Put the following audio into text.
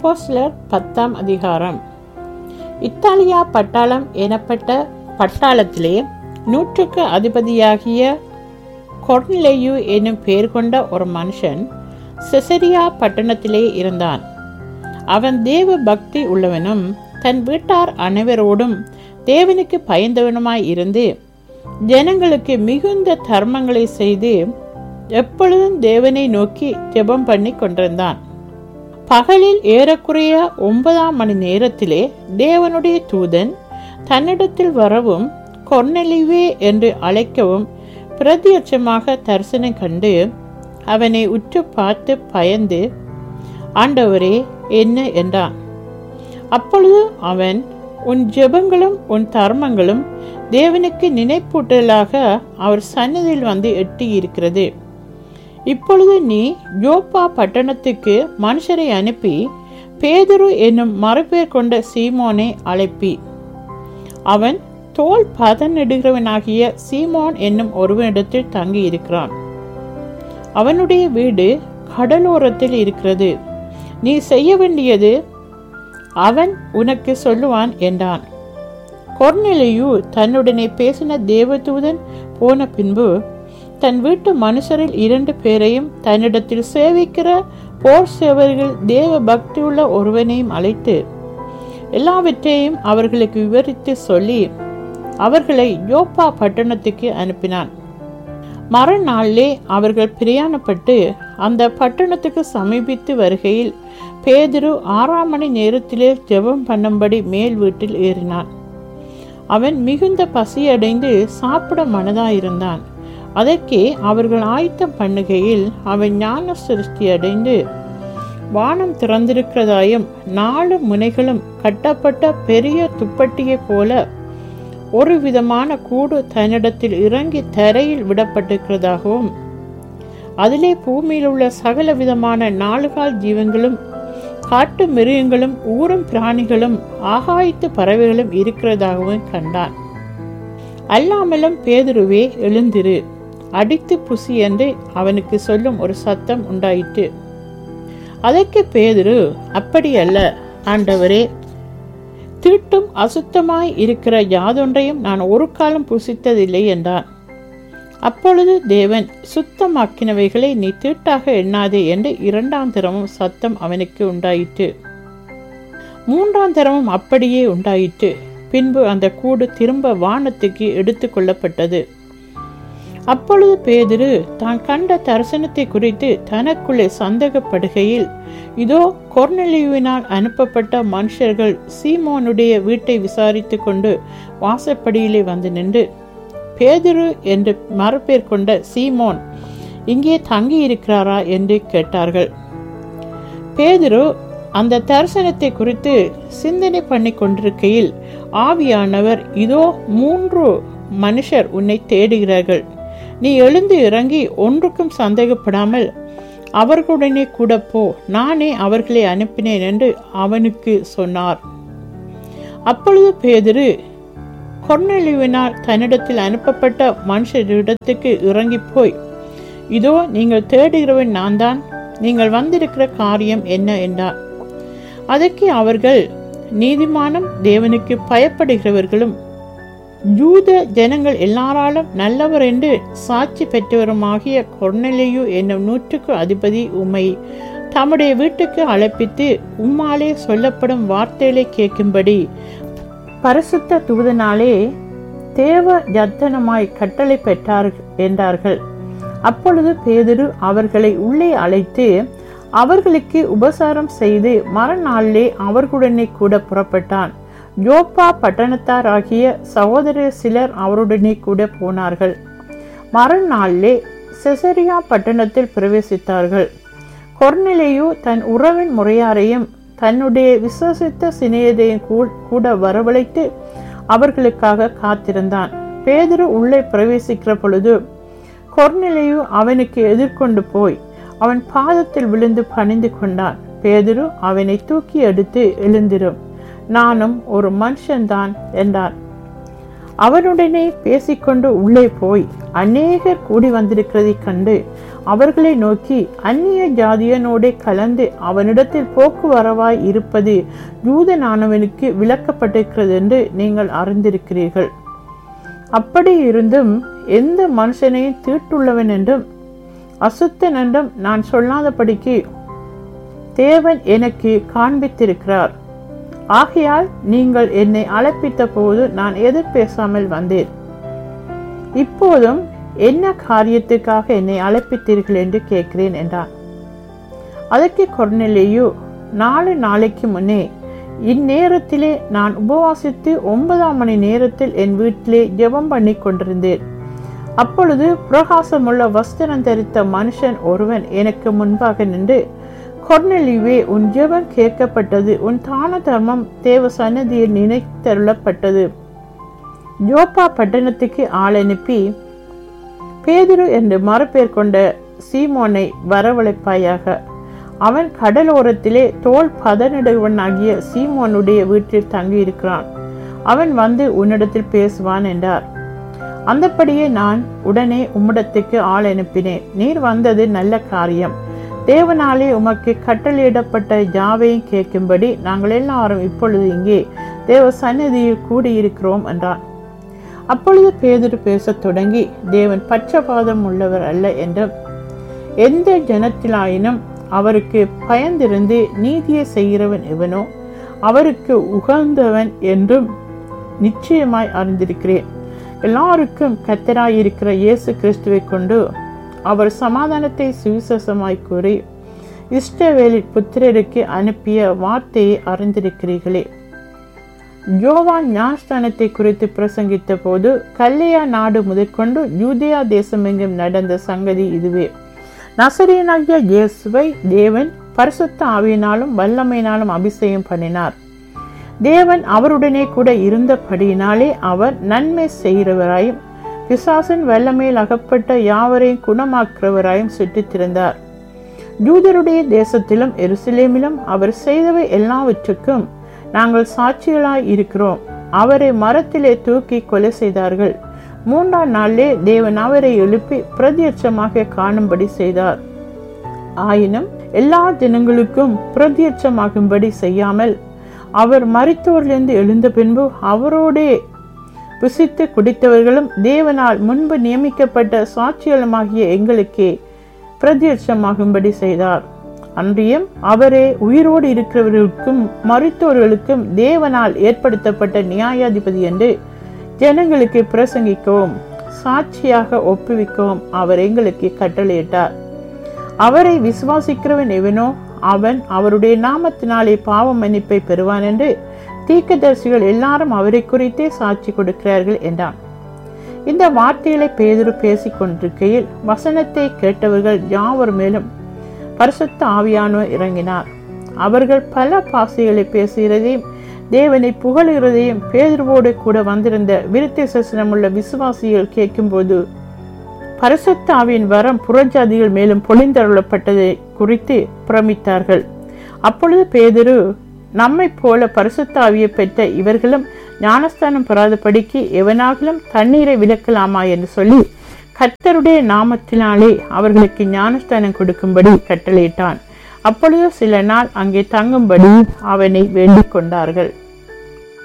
அப்போஸ்தலர் 10ஆம் அதிகாரம். இத்தாலியா பட்டாளம் எனப்பட்ட பட்டாளத்திலே 100க்கு அதிபதியாகிய கொர்நேலியு என்னும் பெயர் கொண்ட ஒரு மனுஷன் செசரியா பட்டணத்திலே இருந்தான். அவன் தேவ பக்தி உள்ளவனும் தன் வீட்டார் அனைவரோடும் தேவனுக்கு பயந்தவனுமாய் இருந்து ஜனங்களுக்கு மிகுந்த தர்மங்களை செய்து எப்பொழுதும் தேவனை நோக்கி ஜெபம் பண்ணி கொண்டிருந்தான். பகலில் ஏறக்குறைய 9ஆம் மணி நேரத்திலே தேவனுடைய தூதன் தன்னிடத்தில் வரவும் கொர்நேலியுவே என்று அழைக்கவும் பிரத்யட்சமாக தரிசனம் கண்டு அவனை உற்று பார்த்து பயந்து, ஆண்டவரே, என்ன என்றான். அப்பொழுது அவன், உன் ஜெபங்களும் உன் தர்மங்களும் தேவனுக்கு நினைப்பூட்டலாக அவர் சன்னதியில் வந்து எட்டி இருக்கிறது. இப்பொழுது நீ யோப்பா பட்டணத்துக்கு மனுஷரை அனுப்பி பேதுரு என்னும் மறுபேர் கொண்ட சீமோனை அழைப்பி. அவன் தோல் பதனிடுகிறவனாகிய சீமோன் என்னும் ஒருவனிடத்தில் தங்கி இருக்கிறான். அவனுடைய வீடு கடலோரத்தில் இருக்கிறது. நீ செய்ய வேண்டியது அவன் உனக்கு சொல்லுவான் என்றான். கொர்நேலியு தன்னுடனே பேசின தேவதூதன் போன பின்பு தன் வீட்டு மனுஷரில் 2 பேரையும் தன்னிடத்தில் சேவிக்கிற போர் சேவர்கள் தேவ பக்தியுள்ள ஒருவனையும் அழைத்து எல்லாவற்றையும் அவர்களுக்கு விவரித்து சொல்லி அவர்களை யோப்பா பட்டணத்துக்கு அனுப்பினான். மறுநாளிலே அவர்கள் பிரயாணப்பட்டு அந்த பட்டணத்துக்கு சமீபித்து வருகையில் பேதுரு 6ஆம் மணி நேரத்திலே ஜெபம் பண்ணும்படி மேல் வீட்டில் ஏறினான். அவன் மிகுந்த பசியடைந்து சாப்பிட மனதாயிருந்தான். அதற்கே அவர்கள் ஆயத்தம் பண்ணுகையில் அவன் ஞான சிருஷ்டி அடைந்து வானம் திறந்திருக்கிறதாயும் 4 முனைகளும் கட்டப்பட்ட பெரிய துப்பட்டியை போல ஒரு விதமான கூடு தன்னிடத்தில் இறங்கி தரையில் விடப்பட்டிருக்கிறதாகவும் அதிலே பூமியில் உள்ள சகல விதமான 4 கால் ஜீவங்களும் காட்டு மிருகங்களும் ஊரும் பிராணிகளும் ஆகாயத்து பறவைகளும் இருக்கிறதாகவும் கண்டான். அல்லாமலும் பேதுருவே, எழுந்திரு, அடித்து புசி என்று அவனுக்கு சொல்லும் ஒரு சத்தம் உண்டாயிற்று. அதற்கு பேதுரு, அப்படியல்ல ஆண்டவரே, தீட்டும் அசுத்தமாய் இருக்கிற யாதொன்றையும் நான் ஒரு காலம் புசித்ததில்லை என்றான். அப்பொழுது தேவன், சுத்தமாக்கினவைகளை நீ தீட்டாக எண்ணாதே என்று 2ஆம் தரமும் சத்தம் அவனுக்கு உண்டாயிற்று. 3ஆம் தரமும் அப்படியே உண்டாயிற்று. பின்பு அந்த கூடு திரும்ப வானத்துக்கு எடுத்து கொள்ளப்பட்டது. அப்பொழுது பேதுரு தான் கண்ட தரிசனத்தை குறித்து தனக்குள்ளே சந்தேகப்படுகையில், இதோ கொர்நேலியுவினால் அனுப்பப்பட்ட மனுஷர்கள் சீமோனுடைய வீட்டை விசாரித்து கொண்டு வாசற்படியிலே வந்து நின்று, பேதுரு என்று மறுபேர் கொண்ட சீமோன் இங்கே தங்கி இருக்கிறாரா என்று கேட்டார்கள். பேதுரு அந்த தரிசனத்தை குறித்து சிந்தனை பண்ணி கொண்டிருக்கையில் ஆவியானவர், இதோ 3 மனுஷர் உன்னை தேடுகிறார்கள். நீ எழுந்து இறங்கி ஒன்றுக்கும் சந்தேகப்படாமல் அவர்களுடனே கூட போ, நானே அவர்களை அனுப்பினேன் என்று அவனுக்கு சொன்னார். அப்பொழுது பேதுரு கொர்நேலியுவினால் தன்னிடத்தில் அனுப்பப்பட்ட மனுஷரிடத்துக்கு இறங்கி போய், இதோ நீங்கள் தேடுகிறவன் நான் தான், நீங்கள் வந்திருக்கிற காரியம் என்ன என்றார். அதற்கு அவர்கள், நீதிமானும் தேவனுக்கு பயப்படுகிறவர்களும் யூத ஜனங்கள் எல்லாராலும் நல்லவர் என்று சாட்சி பெற்றவருமாகிய கொர்நேலியு என்னும் 100க்கு அதிபதி உம்மை தம்முடைய வீட்டுக்கு அழைப்பித்து உம்மாலே சொல்லப்படும் வார்த்தைகளை கேட்கும்படி பரிசுத்த தூதனாலே தேவ யத்தனமாய் கட்டளை பெற்றார் என்றார்கள். அப்பொழுது பேதுரு அவர்களை உள்ளே அழைத்து அவர்களுக்கு உபசாரம் செய்து மறுநாளிலே அவர்களுடனே கூட புறப்பட்டான். யோப்பா பட்டணத்தாராகிய சகோதரர் சிலர் அவருடனே கூட போனார்கள். மறுநாளிலே செசரியா பட்டணத்தில் பிரவேசித்தார்கள். கொர்நேலியு தன் உறவின் முறையாரையும் தன்னுடைய விசுவசித்த சிநேகிதரையும் கூட வரவழைத்து அவர்களுக்காக காத்திருந்தான். பேதுரு உள்ளே பிரவேசிக்கிற பொழுது கொர்நேலியு அவனுக்கு எதிர்கொண்டு போய் அவன் பாதத்தில் விழுந்து பணிந்து கொண்டான். பேதுரு அவனை தூக்கி எடுத்து, எழுந்திரும், நானும் ஒரு மனுஷன்தான் என்றார். அவனுடனே பேசிக்கொண்டு உள்ளே போய் அநேகர் கூடி வந்திருக்கிறதை கண்டு அவர்களை நோக்கி, அந்நிய ஜாதியனோட கலந்து அவனிடத்தில் போக்குவரவாய் இருப்பது யூதனானவனுக்கு விளக்கப்பட்டிருக்கிறது என்று நீங்கள் அறிந்திருக்கிறீர்கள். அப்படி இருந்தும் எந்த மனுஷனையும் தீட்டுள்ளவன் என்றும் அசுத்தன் என்றும் நான் சொல்லாதபடிக்கு தேவன் எனக்கு காண்பித்திருக்கிறார். ஆகையால் நீங்கள் என்னை அழைப்பித்த போது நான் எதிர் பேசாமல் வந்தேன். இப்போதும் என்ன காரியத்துக்காக என்னை அழைப்பித்தீர்கள் என்று கேட்கிறேன் என்றான். அதற்கு கொர்நேலியு, 4 நாளைக்கு முன்னே இந்நேரத்திலே நான் உபவாசித்து 9ஆம் மணி நேரத்தில் என் வீட்டிலே ஜெபம் பண்ணி கொண்டிருந்தேன். அப்பொழுது பிரகாசமுள்ள வஸ்திரம் தரித்த மனுஷன் ஒருவன் எனக்கு முன்பாக நின்று, கொர்நேலியுவே, உன் ஜெபம் கேட்கப்பட்டது, உன் தான தர்மம் தேவ சன்னதியில் நினைத்தருளப்பட்டது. யோப்பா பட்டணத்துக்கு ஆள் அனுப்பி பேதுரு என்று மறுபேர் கொண்ட சீமோனை வரவழைப்பாயாக. அவன் கடலோரத்திலே தோல் பதனிடுவனாகிய சீமோனுடைய வீட்டில் தங்கியிருக்கிறான். அவன் வந்து உன்னிடத்தில் பேசுவான் என்றார். அந்தப்படியே நான் உடனே உம்மிடத்துக்கு ஆள் அனுப்பினேன். நீர் வந்தது நல்ல காரியம். தேவனாலே உமக்கு கட்டளையிடப்பட்ட யாவையும் கேட்கும்படி நாங்கள் எல்லாரும் இப்பொழுது இங்கே தேவ சந்நிதியில் கூடியிருக்கிறோம் என்றான். அப்பொழுது பேதுரு பேசத் தொடங்கி, தேவன் பட்சபாதம் உள்ளவர் அல்ல என்றும், எந்த ஜனத்திலாயினும் அவருக்கு பயந்திருந்து நீதியை செய்கிறவன் எவனோ அவருக்கு உகந்தவன் என்றும் நிச்சயமாய் அறிந்திருக்கிறேன். எல்லாருக்கும் கர்த்தராயிருக்கிற இயேசு கிறிஸ்துவை கொண்டு அவர் சமாதானத்தை சுவிசேஷமாய் கூறி இஸ்ரவேலின் புத்திரருக்கு அனுப்பிய வார்த்தையை அறிந்திருக்கிறீர்களே. யோவான் ஞானஸ்தானத்தை குறித்து பிரசங்கித்த போது கல்லேயா நாடு முதற்கொண்டு யூதேயா தேசமெங்கும் நடந்த சங்கதி இதுவே. நசரேயனாகிய இயேசுவை தேவன் பரிசுத்த ஆவியினாலும் வல்லமையினாலும் அபிஷேகம் பண்ணினார். தேவன் அவருடனே கூட இருந்தபடியினாலே அவர் நன்மை செய்கிறவராயும் பிசாசின் வல்லமையில் அகப்பட்ட யாவரையும் குணமாக்குறவராயும் சுற்றித்திருந்தார். யூதருடைய தேசத்திலும் எருசலேமிலும் அவர் செய்தவை எல்லாவற்றுக்கும் நாங்கள் சாட்சிகளாய் இருக்கிறோம். அவரை மரத்திலே தூக்கி கொலை செய்தார்கள். 3ஆம் நாளிலே தேவன் அவரை எழுப்பி பிரத்யட்சமாக காணும்படி செய்தார். ஆயினும் எல்லா ஜனங்களுக்கும் பிரத்யட்சமாகும்படி செய்யாமல் அவர் மரித்தோரிலிருந்து எழுந்த பின்பு அவரோடே புசித்து குடித்தவர்களும் தேவனால் முன்பு நியமிக்கப்பட்ட சாட்சிகளுமாகிய எங்களுக்கே பிரத்யட்சமாகும்படி செய்தார். அன்றியும் அவரே உயிரோடு இருக்கிறவர்களுக்கும் மரித்தோர்களுக்கும் தேவனால் ஏற்படுத்தப்பட்ட நியாயாதிபதி என்று ஜனங்களுக்கு பிரசங்கிக்கவும் சாட்சியாக ஒப்புவிக்கவும் அவர் எங்களுக்கு கட்டளையிட்டார். அவரை விசுவாசிக்கிறவன் எவனோ அவன் அவருடைய நாமத்தினாலே பாவ மன்னிப்பை பெறுவான் என்று தீர்க்கதரிசிகள் எல்லாரும் அவரை குறித்தே சாட்சி கொடுக்கிறார்கள் என்றான். இந்த வார்த்தைகளை பேதுரு பேசிக் கொண்டிருக்கையில் வசனத்தை கேட்டவர்கள் யாவர் மேலும் பரிசுத்த ஆவியானவர் இறங்கினார். அவர்கள் பல பாஷைகளை பேசுகிறதையும் தேவனை புகழுகிறதையும் பேதுருவோடு கூட வந்திருந்த விருத்திசேஷனமுள்ள விசுவாசிகள் கேட்கும்போது பரிசுத்த ஆவியின் வரம் புறஜாதிகள் மேலும் பொழிந்தருளப்பட்டதை குறித்து பிரமித்தார்கள். அப்பொழுது பேதுரு, நம்மை போல பரிசுத்த ஆவியை பெற்ற இவர்களும் ஞானஸ்தானம் பெறாதபடிக்கு எவனாகிலும் தண்ணீரை விலக்கலாமா என்று சொல்லி கர்த்தருடைய நாமத்தினாலே அவர்களுக்கு ஞானஸ்தானம் கொடுக்கும்படி கட்டளையிட்டான். அப்பொழுது சில நாள் அங்கே தங்கும்படி அவனை வேண்டிக் கொண்டார்கள்.